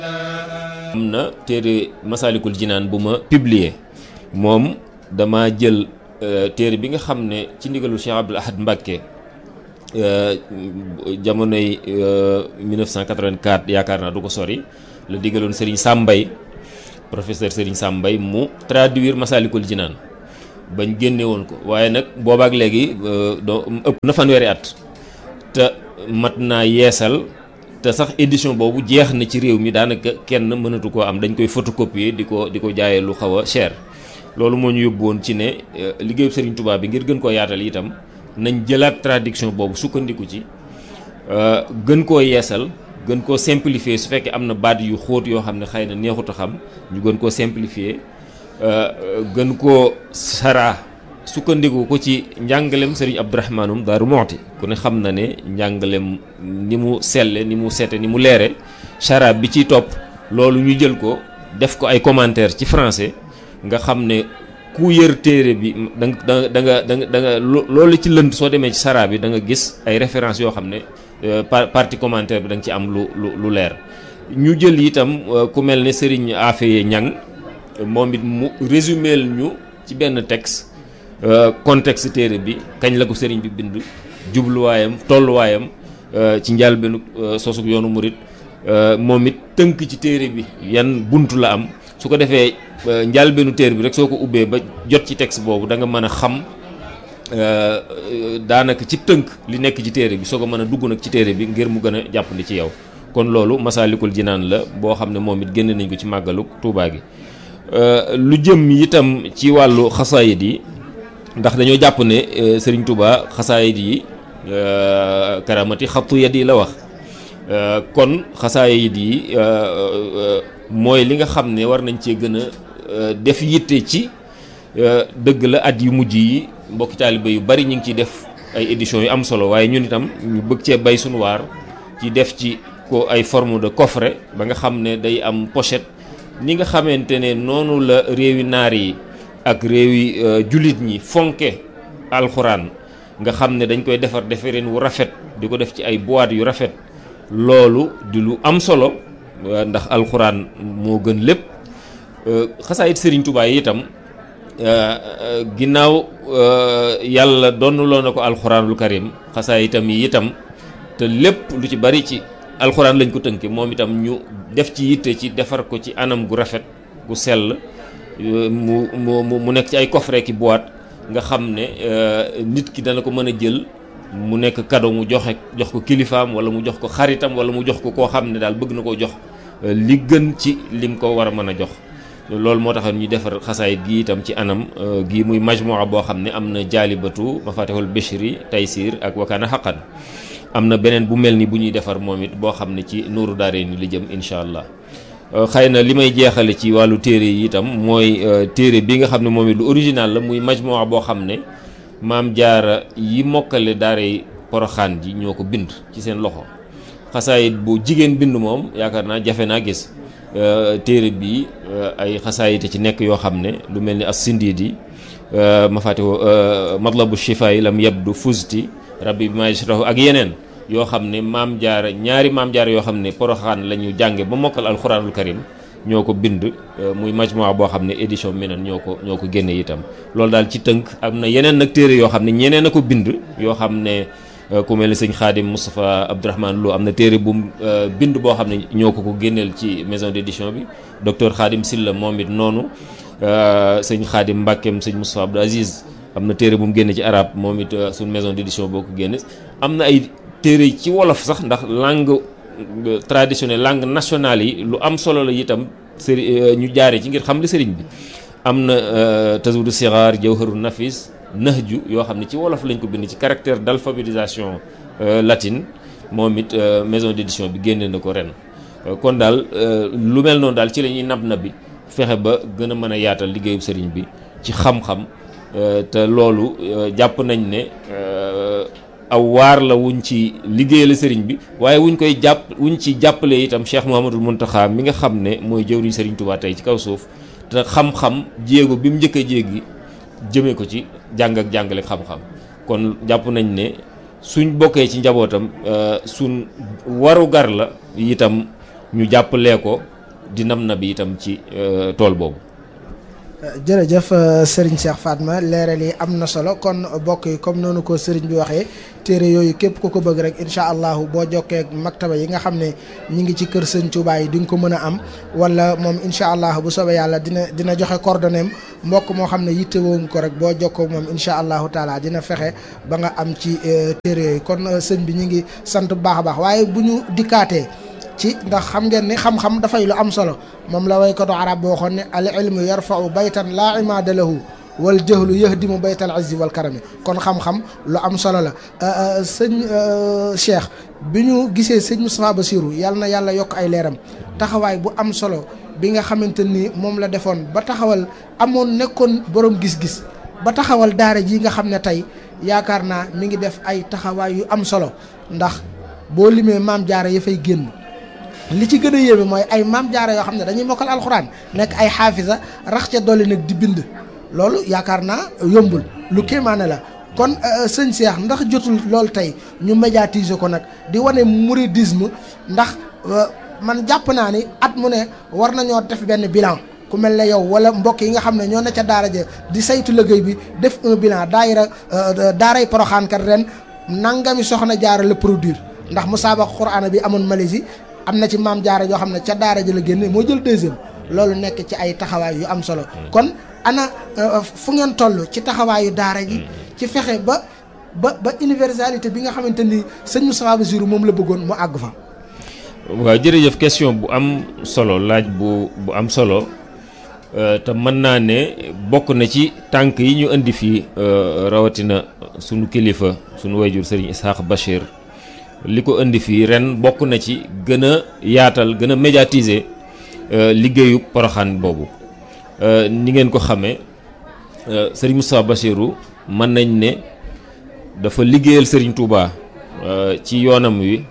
am na téere Masaalikul Jinaan bu ma publier moom dama jël téere bi nga xam ne ci ndigalul Cheikh Abdoul Ahad Mbacké jamonoy 1984 yaakaar naa du ko sori la digaloon Serigne Sambay professeur Serigne Sambay mu traduire Masaalikul Jinaan bañ génne woon ko waaye nag boobaak léegi doo ëpp na fanweeri at te mat naa yeesal te sax édition boobu jeex na ci réew mi daanaka kenn mënatu koo am dañ koy photocopier di ko jaayee lu xaw a cher loolu moo ñu yóbbu woon ci ne liggéeyu Serigne Touba bi ngir gën koo yaatal itam nañ jëlaat traduction boobu sukkandiku ci gën koo yeesal gën koo simplifier su fekkee am na baat yu xóot yoo xam ne xëy na neexut a xam ñu gën koo simplifier gën koo saraa sukkandiku ko ci njàngalem Serigne Abdourahmanum Daaru Muxti ku ne xam na ne njàngalem ni mu selle ni mu sete ni mu leere saraa bi ciy topp loolu ñu jël ko def ko ay commentaire ci français nga xam ne ku yër téere bi da nga loolu ci lënd soo demee ci saraa bi da nga gis ay références yoo xam ne partie commentaire bi da nga ci am lu leer ñu jël itam ku mel ne Serigne Afeye Ñang moom it mu résuméel ñu ci benn texte contexte téere bi kañ la ko Serigne bi bind jubluwaayam tolluwaayam ci njëlbéenu sosug yoonu murit moom it tënk ci téere bi yan buntu la am su ko defee njëlbéenu téere bi rek soo ko ubbee ba jot ci texte boobu da nga mën a xam daanaka ci tënk li nekk ci téere bi soo ko mën a dugg nag ci téere bi ngir mu gën a jàppandi ci yow kon loolu Masaalikul Jinaan la boo xam ne moom it génne nañ ko ci màggalu Tuubaa gi lu jëm itam ci wàllu xasaayid yi ndax dañoo jàpp ne Serigne Touba xasaayid yi karamati xattu yad yi la wax kon xasaayid yi mooy li nga xam ne war nañ cee gën a def yitte ci dëgg la at yu mujj yi mbokki taaliba yu bari ñu ngi ciy def ay éditions yu am solo waaye ñun itam ñu bëgg cee bay sunu waar ci def ci ko ay forme de coffret ba nga xam ne day am pochette ni nga xamante ne noonu la réewi naar yi ak réewi jullit ñi fonke alxuraan nga xam ne dañ koy defar defareen wu rafet di ko def ci ay boîte yu rafet loolu di lu am solo ndax alxuraan moo gën lépp xasaayit Serigne Touba yi itam ginnaaw yàlla donnaloo na ko alxuraanul karim xasaayitam yi itam te lépp lu ci bari ci alxuraan lañ ko tënke moom itam ñu def ci yitte ci defar ko ci anam gu rafet gu sell mu nekk ci ay coffret ki boîte nga xam ne nit ki dana ko mën a jël mu nekk cadeau mu jox ko kilifaam wala mu jox ko xaritam wala mu jox ko koo xam ne daal bëgg na koo jox li gën ci lim ko war a mën a jox loolu moo tax ñu defar xasaayit gi itam ci anam gi muy majmua boo xam ne am na jaalibatu mafatihul bishri taysir ak wakaana xaqan am na beneen bu mel ni bu ñuy defar moom it boo xam ne ci nuuru daare ni li jëm incha allah xëy na li may jeexale ci wàllu téere yi itam mooy téere bi nga xam ne moom it lu original la muy majmua boo xam ne maam jaara yi mokkale daare poroxaan ji ñoo ko bind ci seen loxo xasaayit bu jigéen bind moom yaakaar naa jafe naa gis téere bi ay xasaayite ci nekk yoo xam ne lu mel ni as sindiidi mafatihu matlabu shifaay lam yabdu fusti rabbi bi ma yashrahu ak yeneen yoo xam ne maam jaara ñaari maam jaara yoo xam ne poroxaan la ñu jànge ba mokkal alxuraanul karim ñoo ko bind muy majmua boo xam ne édition Minan ñoo ko génne itam loolu daal ci tënk am na yeneen nag téere yoo xam ne ñeneen a ko bind yoo xam ne ku mel ni sëñ Xaadim Moustapha Abdourahmane Lo am na téere bu bind boo xam ne ñoo ko génneel ci maison d'édition bi docteur Xaadim Silla moom it noonu sëñ Xaadim Mbàkkeem sëñ Moustapha Abdou Aziz am na téere bu mu génne ci arab moom it suñ maison d'édition boo ko génne am na ay téere ci wolof sax ndax langue traditionnelle langue nationale yi lu am solo la itam ñu jaare ci ngir xam li sëriñ bi am na tazawudu sigaar jawharu nafis nahju yoo xam ne ci wolof lañ ko bind ci caractère d'alphabétisation latine moom it maison d'édition bi génne na ko ren kon daal lu mel noonu daal ci la ñuy nab bi fexe ba gën a mën a yaatal liggéeyu sëriñ bi ci xam-xam te loolu jàpp nañ ne aw waar la wuñ ci liggéeyal sëriñ bi waaye wuñ ci jàppale itam Cheikh Mouhamadul Mountakha mi nga xam ne mooy jëwriñ sëriñ Touba tey ci kaw suuf te xam-xam jéego bi mu njëkk a jéegi jëmee ko ci jàng ak jàngale xam-xam kon jàpp nañ ne suñ bokkee ci njabootam suñ waru gar la itam ñu jàppalee ko di nam na bi itam ci tool boobu. jërëjëf Serigne Cheikh Fatma leeral yi am na solo kon bokk yi comme noonu ko Serigne bi waxee téere yooyu képp ku ko bëgg rek incha allahu boo jokkee maktaba yi nga xam ne ñi ngi ci kër Sëñ Touba yi di nga ko mën a am wala moom incha allah bu soobee yàlla dina joxe coordonnées mbokk moo xam ne yittewoo nga ko rek boo jokkoo moom incha allahu taala dina fexe ba nga am ci téere yooyu kon sëñ bi ñu ngi sant bu baax a baax waaye bu ñu dikkaatee ci ndax xam ngeen ni xam-xam dafay lu am solo moom la waykatu arab boo waxoon ne al ilmu yarfa'u baytan laa imaada lahu wal jahlu yahdimu baytal izzi wal karami kon xam-xam lu am solo la sëñ Cheikh bi ñu gisee sëñ Moustapha Bassirou yàlla na yàlla yokk ay leeram taxawaay bu am solo bi nga xamante ni moom la defoon ba taxawal amoon nekkoon borom gis-gis ba taxawal daara ji nga xam ne tey yaakaar naa mi ngi def ay taxawaay yu am solo ndax boo limee maam jaara ya fay génn li ci gën a yéeme mooy ay maam jaara yoo xam ne dañuy mokkal alxuraan nekk ay xaafisa rax ca dolli nag di bind loolu yaakaar naa yombul lu kéemaane la kon sëñ Cheikh ndax jotul loolu tey ñu médiatiser ko nag di wane mouridisme ndax man jàpp naa ni at mu ne war nañoo def benn bilan ku mel ne yow wala mbokk yi nga xam ne ñoo ne ca daara ja di saytu liggéey bi def un bilan daaray Poroxaan kat ren nangami soxna jaara la produire ndax musaabaqa Qur'aan bi amoon Malaisie am na ci maam jaara yoo xam ne ca daara ji la génne moo jël deuxième loolu nekk ci ay taxawaay yu am solo kon ana fu ngeen toll ci taxawaayu daara ji ci fexe ba universalité bi nga xamante ni sëñ Moustapha Bassirou moom la bëggoon mu àgg fa. waaw jërëjëf question bu am solo laaj bu am solo te mën naa ne bokk na ci tànk yi ñu indi fii rawatina sunu kilifa sunu wayjur Serigne Ishaq Bachir. li ko indi fii ren bokk na ci gën a yaatal gën a médiatiser liggéeyu Poroxaan boobu ni ngeen ko xamee Serigne Moustapha Bassirou mën nañ ne dafa liggéeyal Serigne Touba ci yoonam wi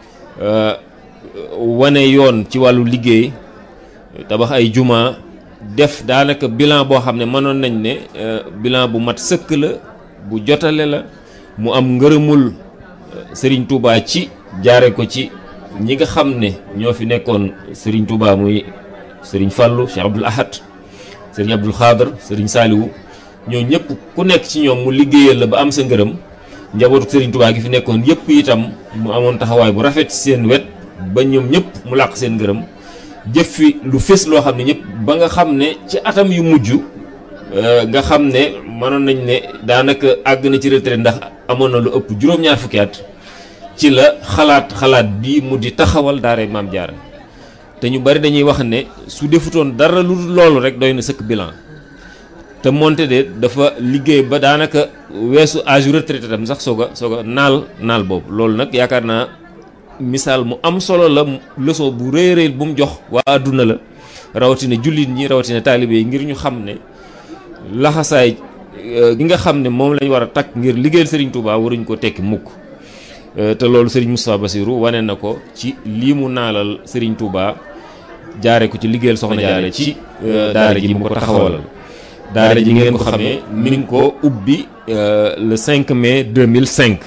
wane yoon ci wàllu liggéey tabax ay juma def daanaka bilan boo xam ne mënoon nañ ne bilan bu mat sëkk la bu jotale la mu am ngërëmul Serigne Touba ci jaare ko ci ñi nga xam ne ñoo fi nekkoon Serigne Touba muy Serigne Fallou Cheikh Abdoul Ahad Serigne Abdoul Khadr Serigne Saliou ñoo ñëpp ku nekk ci ñoom mu liggéeyal la ba am sa ngërëm njabootu Serigne Touba gi fi nekkoon yëpp itam mu amoon taxawaay bu rafet ci seen wet ba ñoom ñëpp mu làq seen ngërëm jëf fi lu fés loo xam ne ñëpp ba nga xam ne ci atam yu mujj nga xam ne mënoon nañ ne daanaka àgg na ci retraite ndax amoon na lu ëpp juróom-ñaar fukki at ci la xalaat bii mu di taxawal daaray Maam Jaara te ñu bari dañuy wax ne su defutoon dara lu loolu rek doy na sëkk bilan te moonte de dafa liggéey ba daanaka weesu âge retraité tam sax soog a naal boobu loolu nag yaakaar naa misaal mu am solo la leçon bu rëy rëy bu mu jox waa àdduna la rawatina jullit ñi rawatina taalibe yi ngir ñu xam ne laxasaay gi nga xam ne moom lañ war a takk ngir liggéeyal Serigne Touba waruñ ko tekki mukk te loolu Serigne Moustapha Bassirou wane na ko ci lii mu naalal Serigne Touba jaare ko ci liggéeyal Soxna Jaara ci daara ji mu ko taxawalal daara ji ngeen ko xamee mi ngi ko ubbi le 5 mai 2005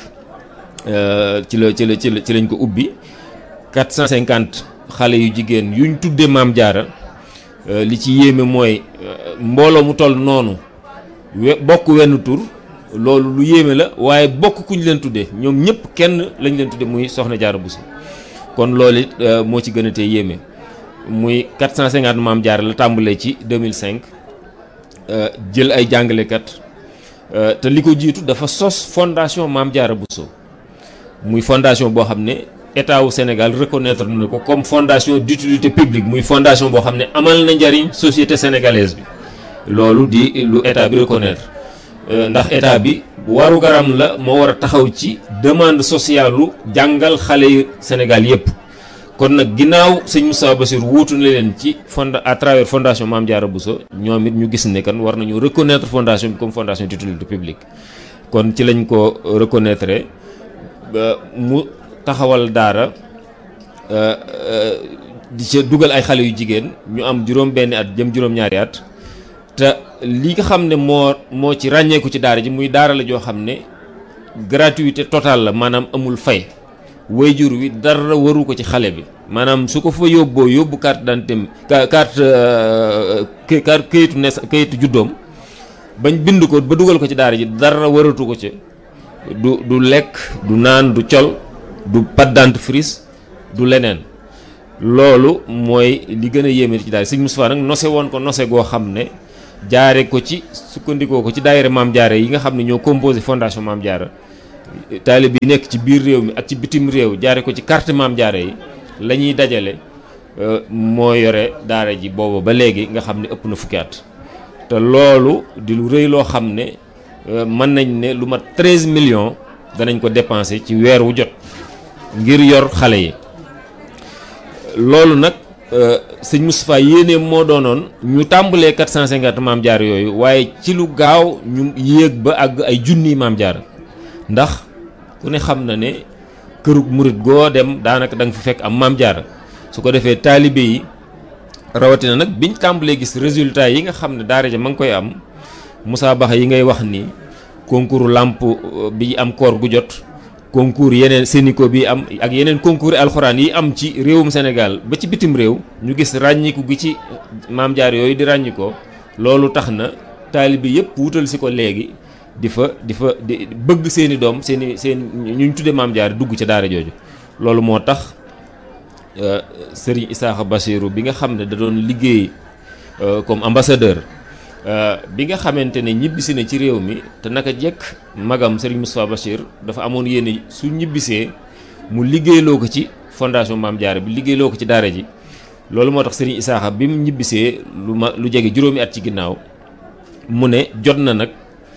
ci lañ ko ubbi 450 xale yu jigéen yuñ tuddee Maam Jaara li ci yéeme mooy mbooloo mu toll noonu bokk wenn tur loolu lu yéeme la waaye bokk kuñ leen tuddee ñoom ñëpp kenn lañ leen tuddee muy Soxna Jaara Bousso kon loolu it moo ci gën a tee yéeme muy 450 Maam Jaara la tàmbalee ci 2005 jël ay jàngalekat te li ko jiitu dafa sos fondation Maam Jaara Bousso muy fondation boo xam ne état wu Sénégal reconnaître na ko comme fondation d'utilité publique muy fondation boo xam ne amal na njariñ société sénégalaise bi loolu di lu état bi reconnaître ndax état bi waru garam la moo war a taxaw ci demande sociale lu jàngal xale yu Sénégal yépp kon nag ginnaaw sëñ Moustapha Bassirou wuutu na leen ci à travers fondation Maam Jaara Bousso ñoom it ñu gis ne kan war nañu reconnaître fondation bi comme fondation d'utilité publique kon ci lañ ko reconnaître mu taxawal daara di ca dugal ay xale yu jigéen ñu am juróom benni at jëm juróom-ñaari at te li nga xam ne moo ci ràññeeku ci daara ji muy daara la joo xam ne gratuité totale la maanaam amul fay wayjur wi dara waru ko ci xale bi maanaam su ko fa yóbboo yóbbu carte d'identité carte kayitu juddoom bañ bind ko ba dugal ko ci daara ji dara waratu ko ci du lekk du naan du col du pâte dentifrice du leneen loolu mooy li gën a yéeme ci daara Sëñ Moustapha nag nose woon ko nose goo xam ne jaare ko ci sukkandikoo ko ci daayira Maam Jaara yi nga xam ne ñoo composé fondation Maam Jaara taalib yi nekk ci biir réew mi ak ci bitim réew jaare ko ci carte Maam Jaara yi la ñuy dajale moo yore daara ji booba ba léegi nga xam ne ëpp na fukki at te loolu di lu rëy loo xam ne mën nañ ne lu mat 13 millions danañ ko dépensé ci weer wu jot ngir yor xale yi loolu nag sëñ Moustapha yéene moo doonoon ñu tàmbalee 450 Maam Jaara yooyu waaye ci lu gaaw ñu yéeg ba àgg ay junniy Maam Jaara ndax ku ne xam na ne kërug murit goo dem daanaka da nga fi fekk am Maam Jaara su ko defee taalibe yi rawatina nag biñ tàmbalee gis résultat yi nga xam ne daara ja ma ngi koy am musaabaxa yi ngay wax ni concours làmp bi am koor gu jot concours yeneen Sénico bi am ak yeneen concours alxuraan yi am ci réewum Sénégal ba ci bitim réew ñu gis ràññiku gi ci Maam Jaara yooyu di ràññikoo loolu tax na taalibe yëpp wutal si ko léegi di bëgg seeni doom seen ñu tudde Maam Jaara dugg ca daara jooju loolu moo tax Serigne Issakha Bassirou bi nga xam ne da doon liggéey comme ambassadeur bi nga xamante ne ñibbisi na ci réew mi te naka jekk magam Serigne Moustapha Bachir dafa amoon yéene su ñibbisee mu liggéeyloo ko ci fondation Maam Jaara bi liggéeyloo ko ci daara ji loolu moo tax Serigne Issakha bi mu ñibbisee lu jege juróomi at ci ginnaaw mu ne jot na nag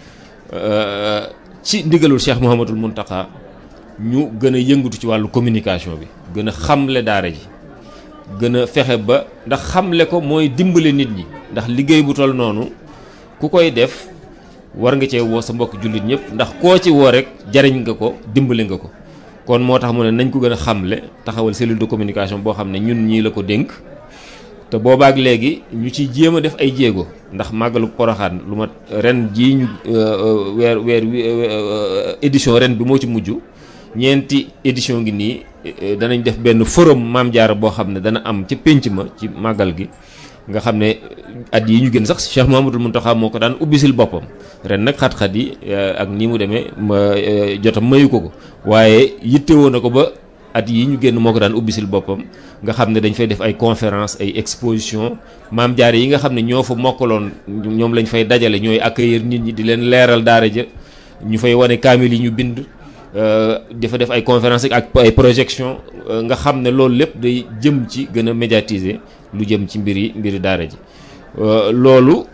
ci ndigalul Cheikh Mouhamadoul Mountakha ñu gën a yëngatu ci wàllu communication bi gën a xamle daara ji gën a fexe ba ndax xamle ko mooy dimbale nit ñi ndax liggéey bu toll noonu ku koy def war nga cee woo sa mbokk jullit ñëpp ndax koo ci woo rek jariñ nga ko dimbale nga ko kon moo tax mu ne nañ ko gën a xamle taxawal cellule de communication boo xam ne ñun ñii la ko dénk te boobaak léegi ñu ciy jéem a def ay jéego ndax màggalu Poroxaan lu ma ren jii ñu weer édition ren bi moo ci mujj ñeenti édition ngi nii danañ def benn forum Maam Jaara boo xam ne dana am ci pénc ma ci màggal gi nga xam ne at yi ñu gën sax Cheikh Mouhamadoul Mountakha moo ko daan ubbisil boppam ren nag xat-xat yi ak ni mu demee jotam mayu ko waaye yittewoo na ko ba at yi ñu génn moo ko daan ubbisil boppam nga xam ne dañ fay def ay conférence ay exposition Maam Jaara yi nga xam ne ñoo fa mokkaloon ñoom lañ fay dajale ñooy accueillir nit ñi di leen leeral daara ja ñu fay wane kaamil yi ñu bind dafa def ay conférence ak ay projection nga xam ne loolu lépp day jëm ci gën a médiatiser lu jëm ci mbiri daara ji loolu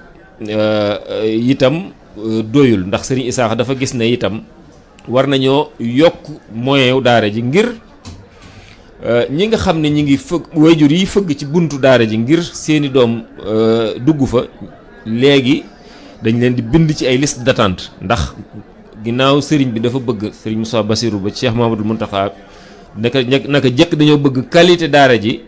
itam doyul ndax Serigne Issakha dafa gis ne itam war nañoo yokk moyen wu daara ji ngir ñi nga xam ne ñi ngi fëgg wayjur yi fëgg ci buntu daara ji ngir seeni doom dugg fa léegi dañ leen di bind ci ay liste d'attente ndax ginnaaw sëriñ bi dafa bëgg sëriñ Moustapha Bassirou ba Cheikh Mouhamadoul Mountakha naka jëkk dañoo bëgg qualité daara ji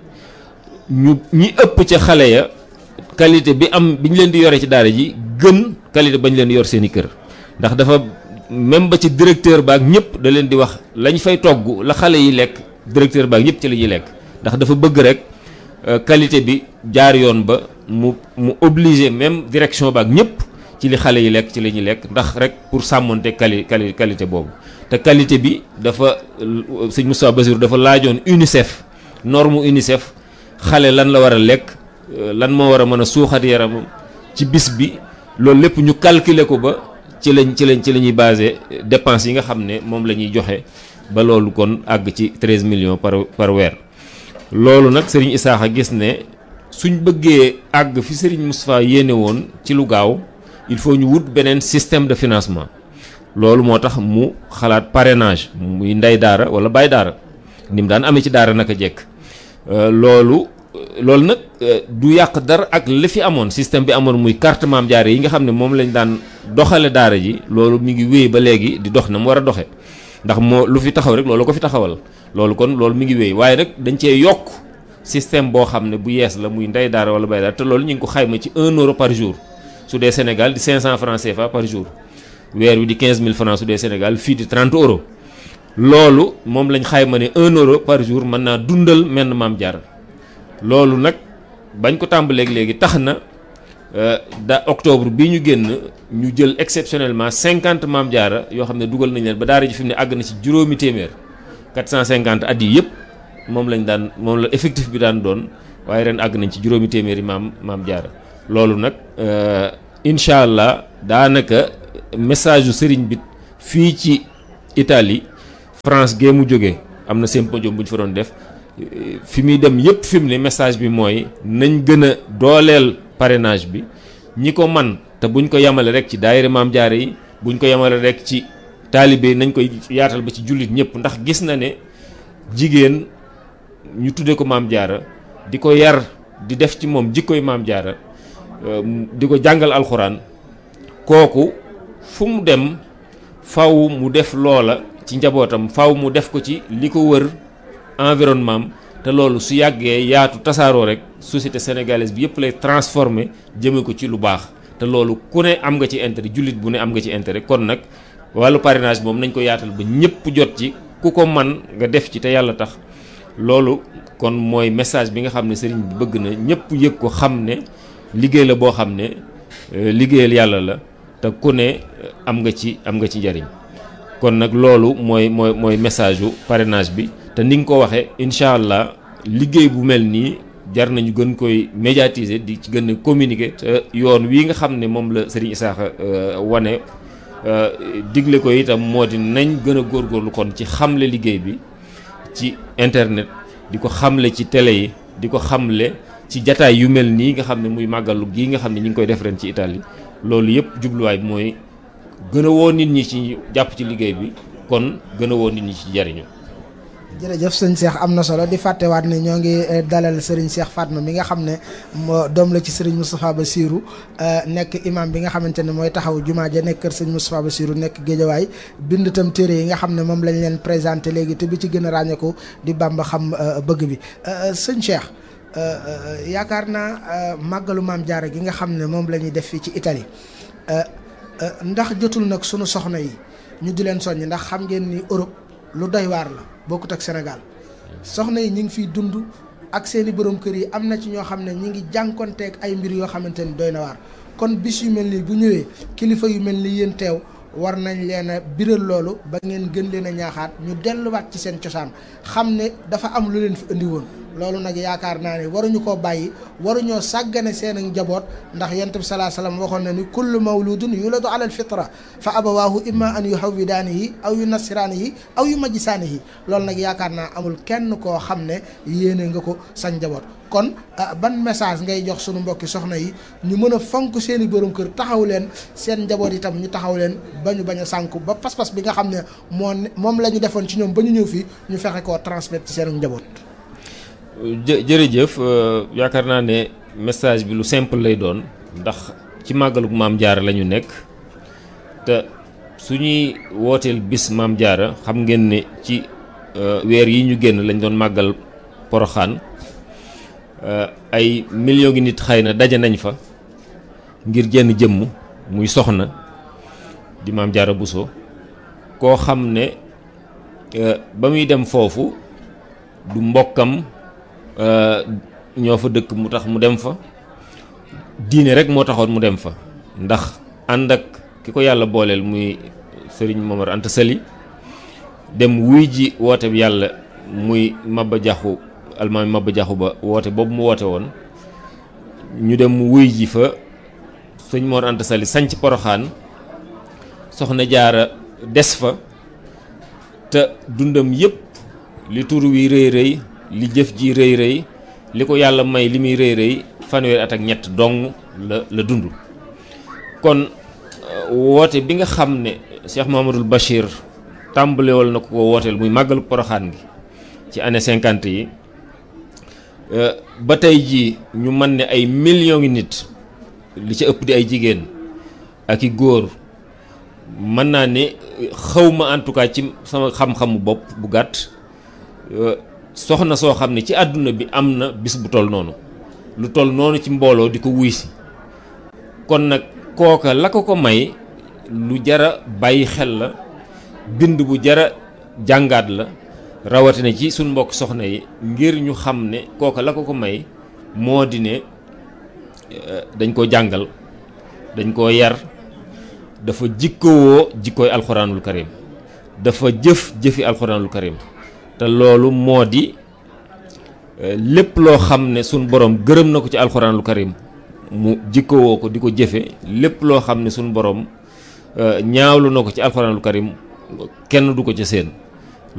ñi ëpp ca xale ya qualité bi ñu leen di yore ci daara ji gën qualité bañ leen yor seen i kër ndax dafa même ba ci directeur baak ñëpp da leen di wax lañ fay togg la xale yi lekk directeur baak ñëpp ci la ñuy lekk ndax dafa bëgg rek qualité bi jaar yoon ba mu obligé même direction baak ñëpp ci li xale yi lekk ci la ñuy lekk ndax rek pour sàmmonte qualité boobu te qualité bi dafa sëñ Moustapha Bassirou dafa laajoon UNICEF norme UNICEF xale lan la war a lekk lan moo war a mën a suuxat yaram ci bis bi loolu lépp ñu calculer ko ba ci la ñuy basé dépenses yi nga xam ne moom la ñuy joxe ba loolu kon àgg ci 13 millions par weer loolu nag Serigne Issakha gis ne suñ bëggee àgg fi Serigne Moustapha yéene woon ci lu gaaw il faut ñu wut beneen système de financement loolu moo tax mu xalaat parrainage muy ndey daara wala baay daara ni mu daan amee ci daara naka jekk loolu nag du yàq dara ak li fi amoon système bi amoon muy carte Maam Jaara yi nga xam ne moom lañ daan doxale daara ji loolu mi ngi wéy ba léegi di dox na mu war a doxe ndax moo lu fi taxaw rek loolu ko fi taxawal loolu mi ngi wéy waaye rek dañ cee yokk système boo xam ne bu yees la muy ndey daara wala baay daara te loolu ñu ngi ko xayma ci 1 euro par jour su dee Sénégal di 500 francs CFA par jour weer wi di 15 000 francs su dee Sénégal fii di 30 euros loolu moom lañ xayma ne 1 euro par jour mën naa dundal menn Maam Jaara loolu nag bañ ko tàmbaleeg léegi tax na octobre bii ñu génn ñu jël exceptionnellement 50 Maam Jaara yoo xam ne dugal nañ leen ba daara ji fi mu ne àgg na ci juróomi téeméer 450 at yi yëpp moom la effectif bi daan doon waaye ren àgg nañ ci juróomi téeméeri Maam Jaara loolu nag incha allah daanaka message yu sëriñ bi fii ci Italie France gee mu jóge am na symposium bu ñu fa doon def fi muy dem yëpp fi mu ne message bi mooy nañ gën a dooleel parrainage bi ñi ko man te buñ ko yemale rek ci daayira Maam Jaara yi buñ ko yemale rek ci taalibe yi nañ koy yaatal ba ci jullit ñëpp ndax gis na ne jigéen ñu tuddee ko Maam Jaara di ko yar di def ci moom jikkoy Maam Jaara di ko jàngal alxuraan kooku fu mu dem faw mu def loola ci njabootam faw mu def ko ci li ko wër environnement te loolu su yàggee yaatu tasaaroo rek société sénégalaise bi yëpp lay transformer jëme ko ci lu baax te loolu ku ne am nga ci intérêt jullit bu ne am nga ci intérêt kon nag wàllu parrainage moom nañ ko yaatal ba ñëpp jot ci ku ko man nga def ci te yàlla tax loolu kon mooy message bi nga xam ne sëriñ bi bëgg na ñëpp yëg ko xam ne liggéey la boo xam ne liggéeyal yàlla la te ku ne am nga ci njariñ kon nag loolu mooy message u parrainage bi te ni nga ko waxee incha allah liggéey bu mel nii jar nañu gën koy médiatiser di ci gën a communiquer te yoon wi nga xam ne moom la Serigne Isaaxa wane digle ko itam moo di nañ gën a góorgóorlu kon ci xamle liggéey bi ci internet di ko xamle ci télé yi di ko xamle ci jataay yu mel nii nga xam ne muy màggalu gii nga xam ne ñu ngi koy def ren ci Italie loolu yëpp jubluwaay bi mooy gën a woo nit ñi ci jàpp ci liggéey bi kon gën a woo nit ñi ci jariñu jërëjëf sëñ Cheikh am na solo di fàttewaat ne ñoo ngi dalal Serigne Cheikh Fatma mi nga xam ne moo doom la ci Serigne Moustapha Bassirou nekk imam bi nga xamante ne mooy taxaw jumaa ja nekk kër Serigne Moustapha Bassirou nekk Géejawaay bind itam téere yi nga xam ne moom lañ leen présenté léegi te bi ci gën a ràññeeku di Bamba xam bëgg bi sëñ Cheikh yaakaar naa màggalu Maam Jaara gi nga xam ne moom la ñuy def fii ci Italie ndax jotul nag sunu soxna yi ñu di leen soññ ndax xam ngeen ni Europe lu doy waar la bokkut ak Sénégal soxna yi ñi ngi fiy dund ak seeni borom kër yi am na ci ñoo xam ne ñi ngi jànkonteeg ay mbir yoo xamante ni doy na waar kon bis yu mel nii bu ñëwee kilifa yu mel ni yéen teew war nañ leen a biral loolu ba ngeen gën leen a ñaaxaat ñu delluwaat ci seen cosaan xam ne dafa am lu leen fi indi woon loolu nag yaakaar naa ne waruñu koo bàyyi waruñoo sàggane seen ak njaboot ndax yonent bi salaa salaam waxoon na ni kullu mawludun yuladu ala al fitra fa abawaahu imma an yuhawwidaanihi aw yunassiraanihi aw yumajjisaanihi loolu nag yaakaar naa amul kenn koo xam ne yéene nga ko sa njaboot kon ban message ngay jox sunu mbokki soxna yi ñu mën a fonk seen i borom kër taxaw leen seen njaboot itam ñu taxaw leen ba ñu bañ a sànku ba pas-pas bi nga xam ne moom la ñu defoon ci ñoom ba ñu ñëw fii ñu fexe koo transmettre ci seen njaboot. jërëjëf yaakaar naa ne message bi lu simple lay doon ndax ci màggalug Maam Jaara la ñu nekk te suñuy wooteel bis Maam Jaara xam ngeen ne ci weer yi ñu génn lañ doon màggal Poroxaan ay millions gi nit xëy na daje nañ fa ngir jenn jëmm muy soxna di Maam Jaara Buso koo xam ne ba muy dem foofu du mbokkam ñoo fa dëkk mu tax mu dem fa diine rek moo taxoon mu dem fa ndax ànd ak ki ko yàlla booleel muy Serigne Momar Anta Sali dem wuy ji woote bi yàlla muy Maba Jaxu almaami Maba Jaxu Ba woote boobu mu woote woon ñu dem wuy ji fa sëñ Mor Anta Sali sanc Poroxaan soxna Jaara des fa te dundam yépp li tur wi rëy rëy li jëf ji rëy rëy li ko yàlla may li muy rëy rëy fanweeri at ak ñett dong la dund kon woote bi nga xam ne Cheikh Mahamadul Bachir tàmbalewal na ko wooteel muy màggalu Poroxaan gi ci année 50 yi ba tey jii ñu mën ne ay millions ngi nit li ci ëpp di ay jigéen ak i góor mën naa ne xawma en tout cas ci sama xam-xamu bopp bu gàtt soxna soo xam ne ci àdduna bi am na bis bu toll noonu lu toll noonu ci mbooloo di ko wuy si kon nag kooka la ko may lu jara bàyyi xel la bind bu jara jàngaat la rawatina ci suñ mbokk soxna yi ngir ñu xam ne kooka la ko may moo di ne dañ ko jàngal dañ koo yar dafa jikkowoo jikkooy alxuraanul karim dafa jëfi alxuraanul karim te loolu moo di lépp loo xam ne suñ borom gërëm na ko ci alxuraanul karim mu jikkowoo ko di ko jëfe lépp loo xam ne suñ borom ñaawlu na ko ci alxuraanul karim kenn du ko ca seen